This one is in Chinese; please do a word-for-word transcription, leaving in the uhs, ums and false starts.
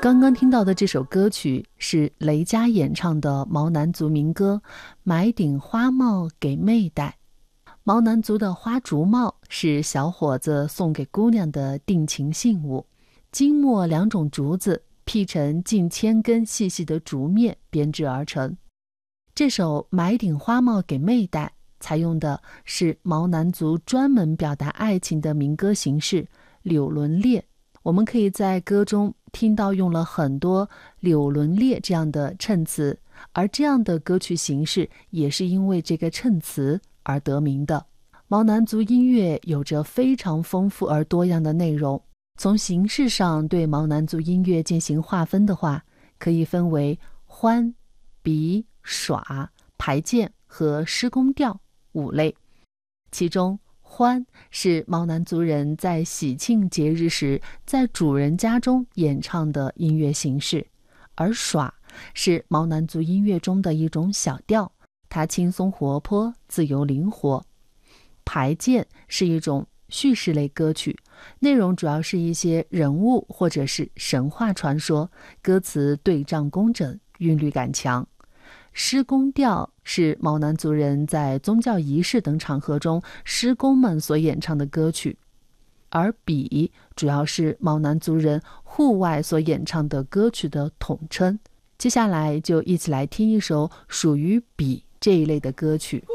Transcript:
刚刚听到的这首歌曲是雷佳演唱的毛南族民歌《买顶花帽给妹戴》。毛南族的花竹帽是小伙子送给姑娘的定情信物，金末两种竹子劈成近千根细细的竹篾编制而成。这首《买顶花帽给妹戴》采用的是毛南族专门表达爱情的民歌形式柳轮列。我们可以在歌中听到用了很多柳轮列这样的衬词，而这样的歌曲形式也是因为这个衬词而得名的。毛南族音乐有着非常丰富而多样的内容，从形式上对毛南族音乐进行划分的话，可以分为欢、比、耍、排剑和施工调五类。其中欢是毛南族人在喜庆节日时在主人家中演唱的音乐形式，而耍是毛南族音乐中的一种小调，它轻松活泼，自由灵活。排剑是一种叙事类歌曲，内容主要是一些人物或者是神话传说，歌词对仗工整，韵律感强。施工调是毛南族人在宗教仪式等场合中施工们所演唱的歌曲，而比主要是毛南族人户外所演唱的歌曲的统称。接下来就一起来听一首属于比这一类的歌曲。